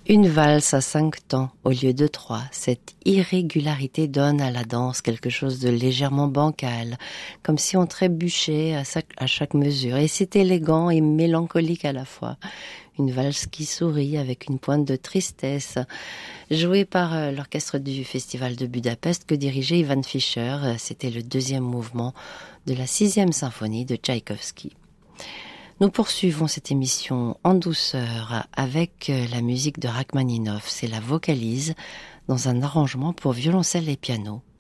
Une valse à 5 temps au lieu de 3. Cette irrégularité donne à la danse quelque chose de légèrement bancal, comme si on trébuchait à chaque mesure. Et c'est élégant et mélancolique à la fois. Une valse qui sourit avec une pointe de tristesse, jouée par l'orchestre du Festival de Budapest que dirigeait Ivan Fischer. C'était le deuxième mouvement de la 6e symphonie de Tchaïkovski. Nous poursuivons cette émission en douceur avec la musique de Rachmaninov. C'est la vocalise dans un arrangement pour violoncelle et piano.